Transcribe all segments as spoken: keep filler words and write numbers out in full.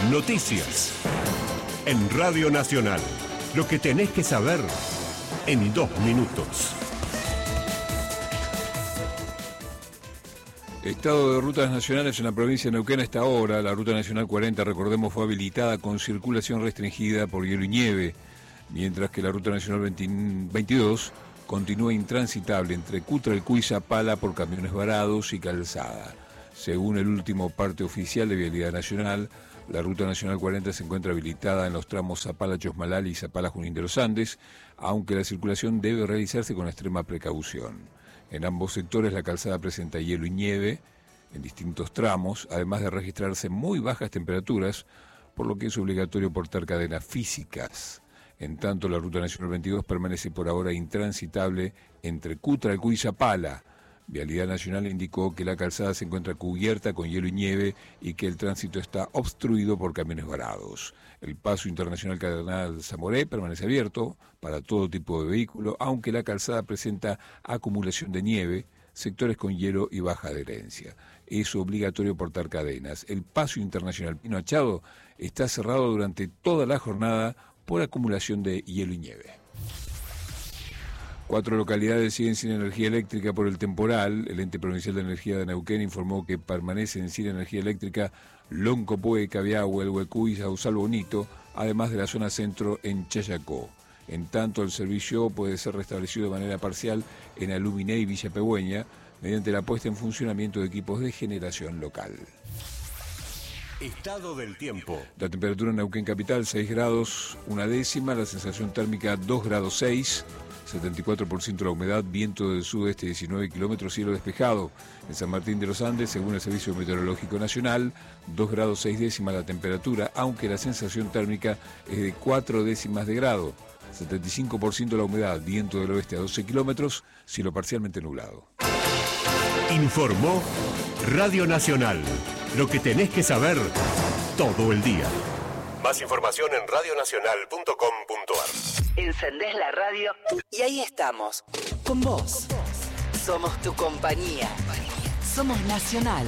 Noticias. En Radio Nacional. Lo que tenés que saber en dos minutos. Estado de rutas nacionales en la provincia de Neuquén a esta hora. La ruta nacional cuarenta, recordemos, fue habilitada con circulación restringida por hielo y nieve, mientras que la ruta nacional veintidós continúa intransitable entre Cutralcú y Zapala por camiones varados y calzada. Según el último parte oficial de Vialidad Nacional, la ruta nacional cuarenta se encuentra habilitada en los tramos Zapala-Chosmalal y Zapala-Junín de los Andes, aunque la circulación debe realizarse con extrema precaución. En ambos sectores la calzada presenta hielo y nieve en distintos tramos, además de registrarse muy bajas temperaturas, por lo que es obligatorio portar cadenas físicas. En tanto, la ruta nacional veintidós permanece por ahora intransitable entre Cutralcú y Zapala. Vialidad Nacional indicó que la calzada se encuentra cubierta con hielo y nieve y que el tránsito está obstruido por camiones varados. El paso internacional Cardenal Zamoré permanece abierto para todo tipo de vehículo, aunque la calzada presenta acumulación de nieve, sectores con hielo y baja adherencia. Es obligatorio portar cadenas. El paso internacional Pino Achado está cerrado durante toda la jornada por acumulación de hielo y nieve. Cuatro localidades siguen sin energía eléctrica por el temporal. El Ente Provincial de Energía de Neuquén informó que permanecen sin energía eléctrica Loncopué, Cabiahue, El Huecuy y Sausal Bonito, además de la zona centro en Chayacó. En tanto, el servicio puede ser restablecido de manera parcial en Aluminé y Villa Pegüeña mediante la puesta en funcionamiento de equipos de generación local. Estado del tiempo. La temperatura en Neuquén capital seis grados, una décima, la sensación térmica dos grados seis, setenta y cuatro por ciento la humedad, viento del sudeste diecinueve kilómetros, cielo despejado. En San Martín de los Andes, según el Servicio Meteorológico Nacional, dos grados seis décimas la temperatura, aunque la sensación térmica es de cuatro décimas de grado. setenta y cinco por ciento la humedad, viento del oeste a doce kilómetros, cielo parcialmente nublado. Informó Radio Nacional. Lo que tenés que saber todo el día. Más información en radio nacional punto com punto a r. Encendés la radio y ahí estamos, con vos. Somos tu compañía. Somos Nacional.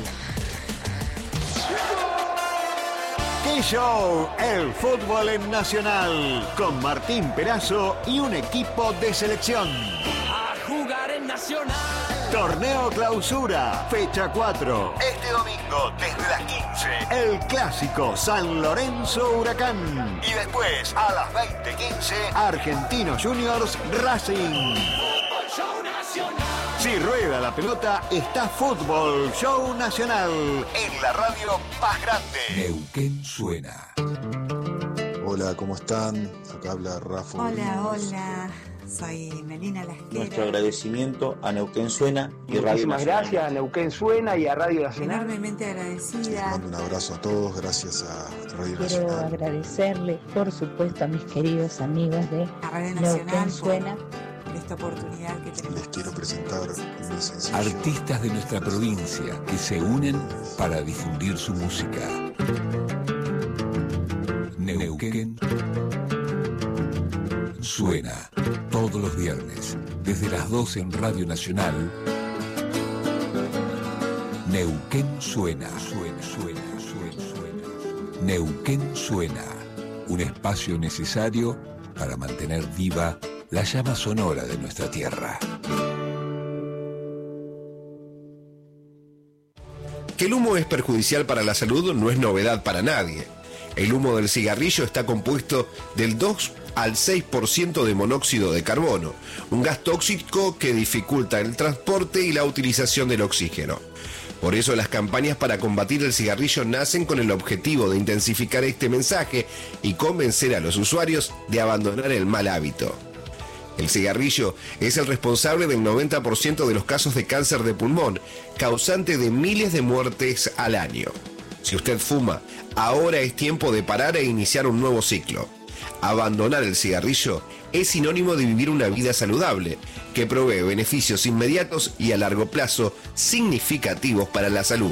¡Qué show! El fútbol en Nacional, con Martín Perazo y un equipo de selección. A jugar en Nacional. Torneo Clausura, fecha cuatro. Este domingo, desde las quince, el clásico San Lorenzo Huracán. Y después, a las veinte quince, Argentinos Juniors Racing. Fútbol Show Nacional. Si rueda la pelota, está Fútbol Show Nacional, en la radio más grande. Neuquén suena. Hola, ¿cómo están? Acá habla Rafa. Hola, hola. Soy Melina Lasquera. Nuestro agradecimiento a Neuquén Suena y Radio Muchísimas Nacional. gracias a Neuquén Suena y a Radio Nacional. Enormemente agradecida. Les mando un abrazo a todos, gracias a Radio Quiero Nacional. agradecerle, por supuesto, a mis queridos amigos de A Radio Nacional Neuquén Suena. por esta oportunidad que tenemos. Les quiero presentar mi sencillo. Artistas de nuestra provincia que se unen para difundir su música. Neuquén suena todos los viernes desde las doce en Radio Nacional. Neuquén suena, suena, suena, suena, suena. Neuquén suena, un espacio necesario para mantener viva la llama sonora de nuestra tierra. Que el humo es perjudicial para la salud no es novedad para nadie. El humo del cigarrillo está compuesto del dos al seis por ciento de monóxido de carbono, un gas tóxico que dificulta el transporte y la utilización del oxígeno. Por eso las campañas para combatir el cigarrillo nacen con el objetivo de intensificar este mensaje y convencer a los usuarios de abandonar el mal hábito. El cigarrillo es el responsable del noventa por ciento de los casos de cáncer de pulmón, causante de miles de muertes al año. Si usted fuma, ahora es tiempo de parar e iniciar un nuevo ciclo. Abandonar el cigarrillo es sinónimo de vivir una vida saludable, que provee beneficios inmediatos y a largo plazo significativos para la salud.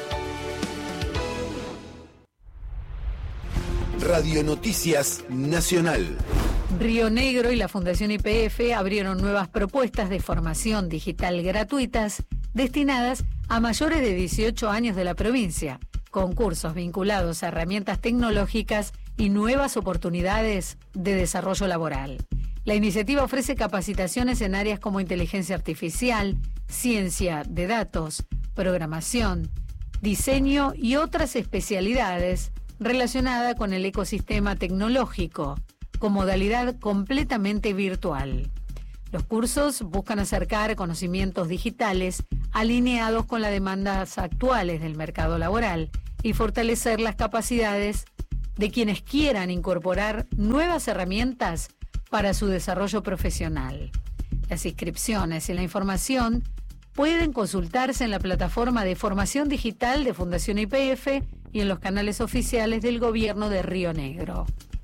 Radio Noticias Nacional. Río Negro y la Fundación Y P F abrieron nuevas propuestas de formación digital gratuitas destinadas a mayores de dieciocho años de la provincia. con cursos vinculados a herramientas tecnológicas y nuevas oportunidades de desarrollo laboral. La iniciativa ofrece capacitaciones en áreas como inteligencia artificial, ciencia de datos, programación, diseño y otras especialidades relacionadas con el ecosistema tecnológico, con modalidad completamente virtual. Los cursos buscan acercar conocimientos digitales alineados con las demandas actuales del mercado laboral y fortalecer las capacidades de quienes quieran incorporar nuevas herramientas para su desarrollo profesional. Las inscripciones y la información pueden consultarse en la plataforma de formación digital de Fundación Y P F y en los canales oficiales del Gobierno de Río Negro.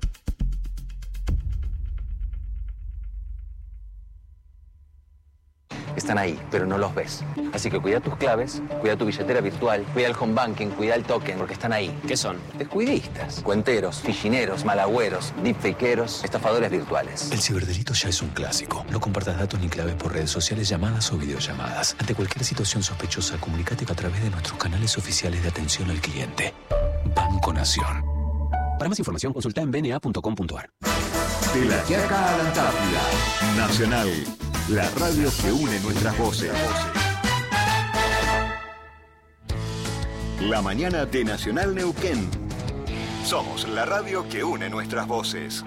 Están ahí, pero no los ves. Así que cuida tus claves, cuida tu billetera virtual, cuida el home banking, cuida el token, porque están ahí. ¿Qué son? Descuidistas, cuenteros, fichineros, malagüeros, deepfakeros, estafadores virtuales. El ciberdelito ya es un clásico. No compartas datos ni claves por redes sociales, llamadas o videollamadas. Ante cualquier situación sospechosa, comunícate a través de nuestros canales oficiales de atención al cliente. Banco Nación. Para más información, consulta en b n a punto com punto a r. De la Quiaca a la Antártida. Nacional. La radio que une nuestras voces. La mañana de Nacional Neuquén. Somos la radio que une nuestras voces.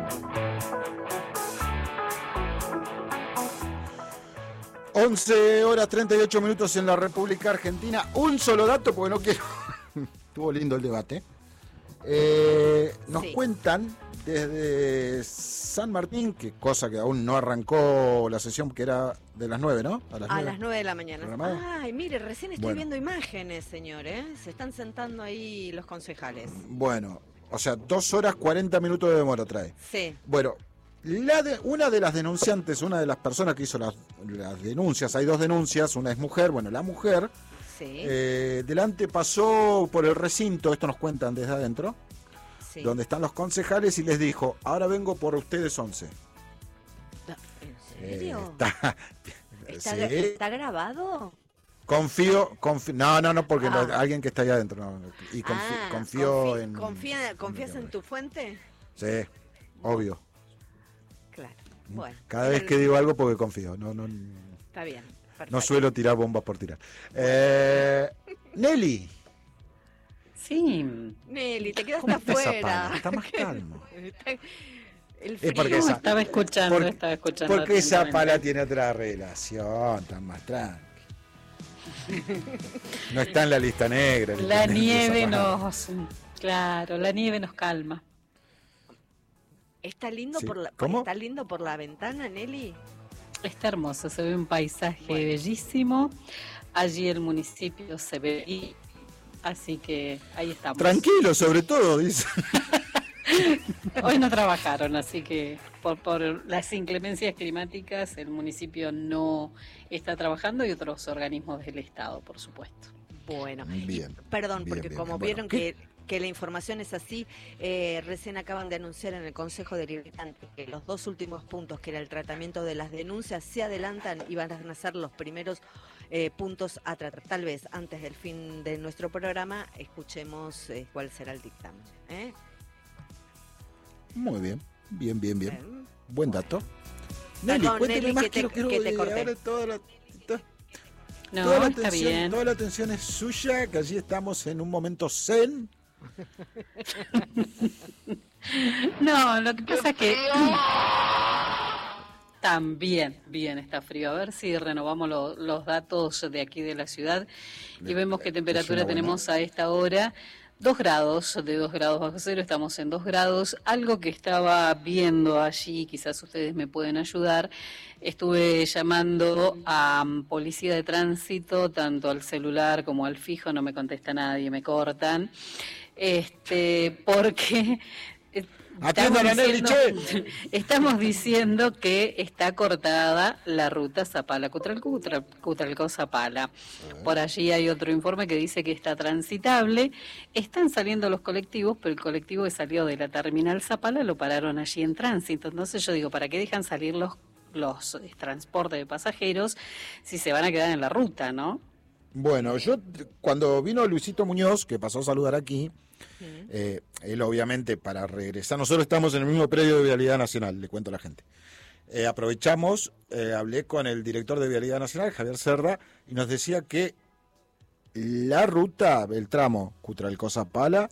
once horas treinta y ocho minutos en la República Argentina. Un solo dato, porque no quiero... Estuvo lindo el debate. Eh, nos sí. cuentan desde San Martín, que cosa que aún no arrancó la sesión, que era de las nueve, ¿no? A las, a nueve. las nueve de la mañana. Ay, mire, recién estoy bueno. viendo imágenes, señor, ¿eh? Se están sentando ahí los concejales. Bueno, o sea, dos horas cuarenta minutos de demora trae. Sí. Bueno, la de, una de las denunciantes, una de las personas que hizo las, las denuncias, hay dos denuncias, una es mujer, bueno, la mujer, sí. eh, delante pasó por el recinto, esto nos cuentan desde adentro, sí. donde están los concejales y les dijo, ahora vengo por ustedes once. ¿En serio? Eh, está, ¿Está, sí. ¿Está grabado? Confío, confío, no, no, no, porque ah. no, alguien que está allá adentro, no, y confío, ah, confío confí, en... Confía, ¿Confías en tu fuente? Sí, obvio. Claro, bueno. Cada vez que digo algo porque confío, no, no... Está bien, perfecto. No suelo tirar bombas por tirar. Eh, Nelly. Sí. Nelly, te quedaste afuera. Está más calmo. El frío. Es porque esa, estaba escuchando, por, estaba escuchando. Porque esa pala tiene otra relación, tan más tranqui. No está en la lista negra. La nieve nos... Claro, la nieve nos calma. ¿Está lindo, sí. por la, ¿Cómo? ¿Está lindo por la ventana, Nelly? Está hermoso, se ve un paisaje bueno. bellísimo. Allí el municipio se ve, así que ahí estamos. Tranquilo, sobre todo, dice. Hoy no trabajaron, así que por, por las inclemencias climáticas el municipio no está trabajando y otros organismos del Estado, por supuesto. Bueno, bien, y, perdón, bien, porque bien, como bien. vieron Bueno, que, que la información es así, eh, recién acaban de anunciar en el Consejo Deliberante que los dos últimos puntos, que era el tratamiento de las denuncias, se adelantan y van a ser los primeros eh, puntos a tratar. Tal vez antes del fin de nuestro programa escuchemos eh, cuál será el dictamen. ¿eh? Muy bien, bien, bien, bien. bien. Buen dato. Nelly, Nelly, cuénteme Nelly, más que que, te, quiero, que te corté. Ahora toda la, toda, no, toda la está atención, bien. Toda la atención es suya, que allí estamos en un momento zen. No, lo que pasa es que también bien está frío. A ver si renovamos lo, los datos de aquí de la ciudad y vemos qué temperatura tenemos a esta hora. Dos grados, de dos grados bajo cero, estamos en dos grados. Algo que estaba viendo allí, quizás ustedes me pueden ayudar, estuve llamando a um, policía de tránsito, tanto al celular como al fijo, no me contesta nadie, me cortan, este, porque... Estamos diciendo, estamos diciendo que está cortada la ruta Zapala-Cutralcó, Cutralcó-Zapala. Por allí hay otro informe que dice que está transitable. Están saliendo los colectivos, pero el colectivo que salió de la terminal Zapala lo pararon allí en tránsito. Entonces yo digo, ¿para qué dejan salir los, los transportes de pasajeros si se van a quedar en la ruta, no? Bueno, yo cuando vino Luisito Muñoz, que pasó a saludar aquí, eh, él obviamente para regresar, nosotros estamos en el mismo predio de Vialidad Nacional, le cuento a la gente. Eh, aprovechamos, eh, hablé con el director de Vialidad Nacional, Javier Cerda, y nos decía que la ruta, el tramo Cutralcó-Zapala,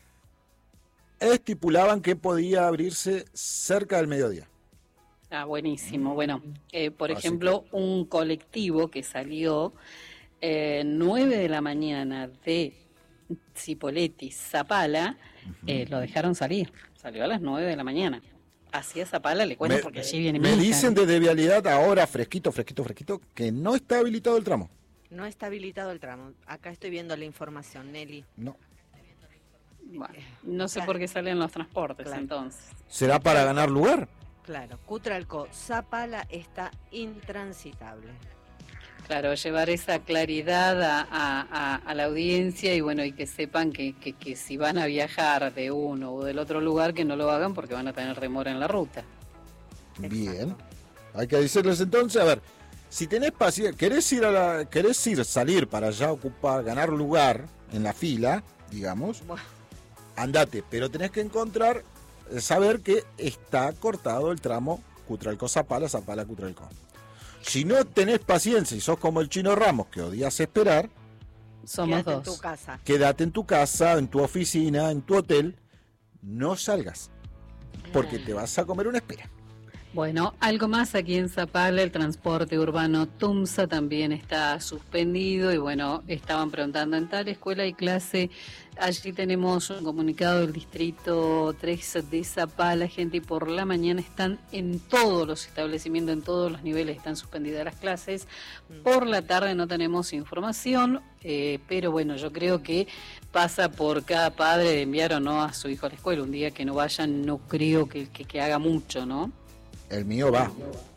estipulaban que podía abrirse cerca del mediodía. Ah, buenísimo. Bueno, eh, por Así ejemplo, un colectivo que salió eh, nueve de la mañana de Cipolletti, Zapala, eh, lo dejaron salir. Salió a las nueve de la mañana. Hacia Zapala, le cuento Me- porque allí viene Me mi hija. dicen desde Vialidad ahora, fresquito, fresquito, fresquito, que no está habilitado el tramo. No está habilitado el tramo. Acá estoy viendo la información, Nelly. No. Bueno, no sé por qué salen los transportes, Claro. entonces. ¿Será para ganar lugar? Claro, Cutralcó, Zapala está intransitable. Claro, llevar esa claridad a, a- a- a la audiencia y bueno, y que sepan que, que, que si van a viajar de uno o del otro lugar, que no lo hagan porque van a tener remora en la ruta. Bien. Hay que decirles entonces, a ver, si tenés paciencia, querés ir a la, querés ir, salir para allá ocupar, ganar lugar en la fila, digamos, andate, pero tenés que encontrar, eh, saber que está cortado el tramo Cutralcó-Zapala, Zapala-Cutralcó. Si no tenés paciencia y sos como el Chino Ramos, que odias esperar, Somos Quédate en dos. tu casa. quédate en tu casa, en tu oficina, en tu hotel, no salgas, porque te vas a comer una espera. Bueno, algo más aquí en Zapala, el transporte urbano Tumsa también está suspendido y bueno, estaban preguntando en tal escuela y clase, allí tenemos un comunicado del distrito tres de Zapala, gente, y por la mañana están en todos los establecimientos, en todos los niveles están suspendidas las clases, por la tarde no tenemos información, eh, pero bueno, yo creo que pasa por cada padre de enviar o no a su hijo a la escuela, un día que no vayan no creo que, que, que haga mucho, ¿no? El mío va.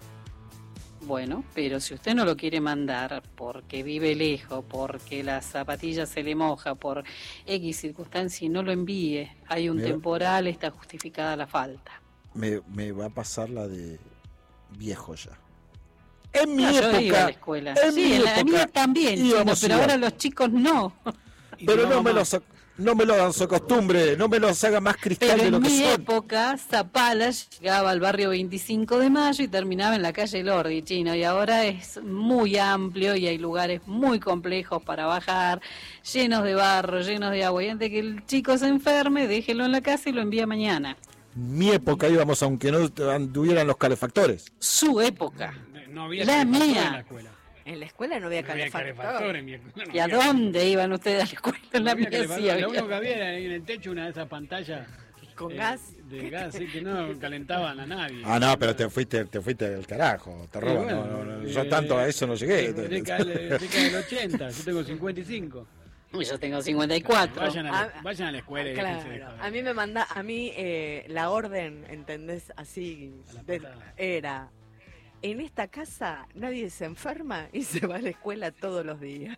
Bueno, pero si usted no lo quiere mandar porque vive lejos, porque la zapatilla se le moja, por X circunstancia y no lo envíe, hay un Mira. temporal, está justificada la falta. Me, me va a pasar la de viejo ya. En mi Ah, yo época, iba a la escuela. en Sí, mi en la época mía también, Chino, íbamos pero igual. ahora los chicos no. Pero no me, los, no me lo dan su costumbre, no me los haga más cristal Pero de lo en que mi son. época, Zapala llegaba al barrio veinticinco de mayo y terminaba en la calle Lordi, Chino, y ahora es muy amplio y hay lugares muy complejos para bajar, llenos de barro, llenos de agua, y antes que el chico se enferme, déjelo en la casa y lo envía mañana. Mi época íbamos aunque no anduvieran los calefactores. Su época. No había La calefactor mía. en la escuela. En la escuela no había No había calefactor. calefactor en mi escuela. no ¿Y a había- dónde iban ustedes a la escuela? En la no había mía sí calefactor. había. Lo único que había era ahí en el techo una de esas pantallas ¿Con eh, gas? de gas, sí, que no calentaban a nadie. Ah, no, pero te fuiste, te fuiste del carajo, te Sí, roban. bueno, no, no, no, eh, yo tanto a eso no llegué. de- Década del década del ochenta, yo tengo cincuenta y cinco. Uy, yo tengo cincuenta y cuatro. Vayan a la, Ah, vayan a la escuela y déjense de Claro, joder. a mí me manda, a mí eh, la orden, ¿entendés? Así, de- era, en esta casa nadie se enferma y se va a la escuela todos los días.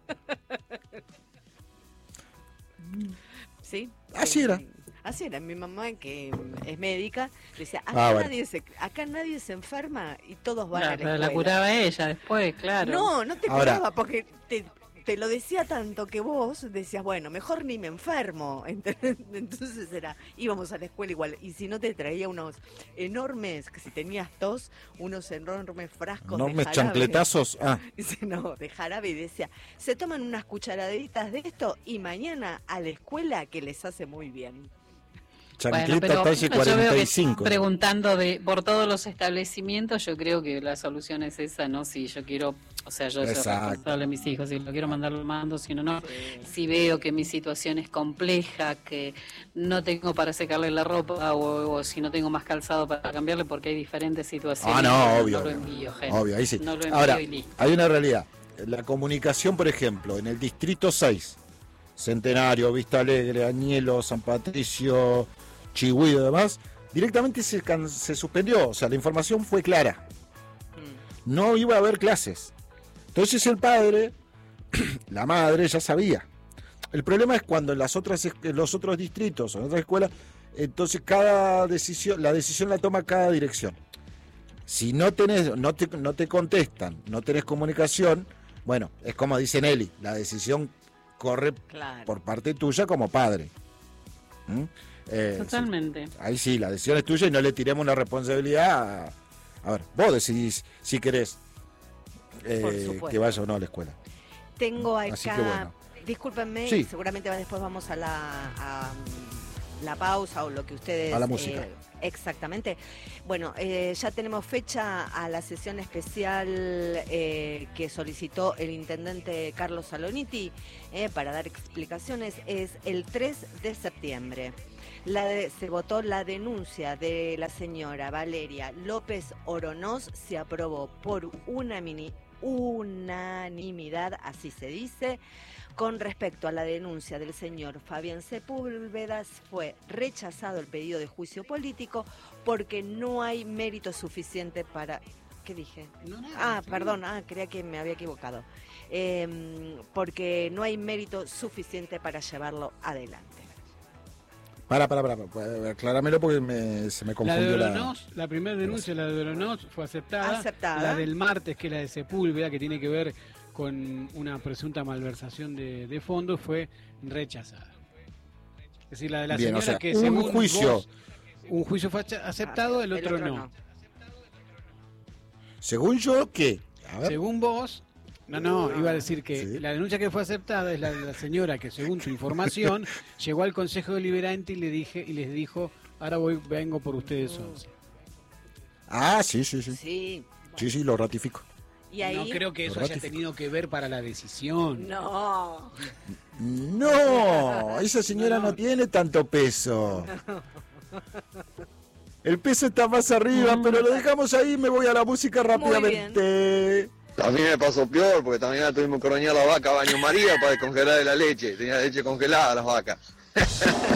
¿Sí? Así Eh, era. Así era, mi mamá que es médica, decía, acá, Ah, bueno. nadie, se, acá nadie se enferma y todos van La, a la escuela. la curaba ella después, claro. No, no te Ahora- curaba porque te, te lo decía tanto que vos decías, bueno, mejor ni me enfermo. ¿Entendés? Entonces era, íbamos a la escuela igual. Y si no te traía unos enormes, que si tenías tos, unos enormes frascos Enormes de jarabe. chancletazos. Ah, Dice, no, de jarabe. Y decía, se toman unas cucharaditas de esto y mañana a la escuela que les hace muy bien. chancleta talle yo veo cuarenta y que cinco. preguntando de por todos los establecimientos, yo creo que la solución es esa, ¿no? Si yo quiero, o sea, yo soy Exacto. responsable de mis hijos, si lo quiero mandar, lo mando, si no, no. Si veo que mi situación es compleja, que no tengo para secarle la ropa o, o si no tengo más calzado para cambiarle porque hay diferentes situaciones. Ah, no, obvio. No lo envío, gente. Obvio, ahí sí. No lo envío Ahora, y listo. hay una realidad. La comunicación, por ejemplo, en el distrito seis, Centenario, Vista Alegre, Añelo, San Patricio, Chihuahua y demás, directamente se, can- se suspendió. O sea, la información fue clara. No iba a haber clases. Entonces el padre, la madre ya sabía. El problema es cuando en las otras es- en los otros distritos o en otras escuelas, entonces cada decisión, la decisión la toma cada dirección. Si no tenés, no te, no te contestan, no tenés comunicación, Bueno, es como dice Nelly, la decisión corre Claro. por parte tuya como padre. ¿Mm? Eh, Totalmente. sí, ahí sí, la decisión es tuya y no le tiremos la responsabilidad a... A ver, vos decidís si querés eh, Por supuesto. que vaya o no a la escuela. Tengo acá, Así que bueno. discúlpenme, Sí. y seguramente después vamos a la, a, mm, la pausa o lo que ustedes... A la música. eh, exactamente. Bueno, eh, ya tenemos fecha a la sesión especial eh, que solicitó el intendente Carlos Saloniti eh, para dar explicaciones. Es el tres de septiembre. La de- se votó la denuncia de la señora Valeria López Oronoz, se aprobó por una mini, unanimidad, así se dice. Con respecto a la denuncia del señor Fabián Sepúlveda, fue rechazado el pedido de juicio político porque no hay mérito suficiente para... ¿Qué dije? Ah, perdón, ah, creía que me había equivocado. Em, porque no hay mérito suficiente para llevarlo adelante. Para, para, para, para, acláramelo porque me, se me La confundió de la... Oronoz, la, primera denuncia, la de Oronoz, fue aceptada. Aceptada. La del martes, que es la de Sepúlveda, que tiene que ver con una presunta malversación de, de fondos, fue rechazada. Es decir, la de la Bien, señora o sea, que un según juicio. vos, un juicio fue ace- aceptado, el otro, no. Según yo, ¿qué? A ver. Según vos, no, no, iba a decir que la denuncia que fue aceptada es la de la señora que, según su información, llegó al Consejo Deliberante y le dije y les dijo, ahora voy, vengo por ustedes once. Ah, sí, sí, sí. Sí. Sí, sí, lo ratifico. Y ahí... No creo que eso haya tenido que ver para la decisión. No. No, esa señora no tiene tanto peso. El peso está más arriba, pero lo dejamos ahí y me voy a la música rápidamente. A mí me pasó peor, porque también la tuvimos que ordeñar la vaca a baño María para descongelar la leche. Tenía leche congelada las vacas.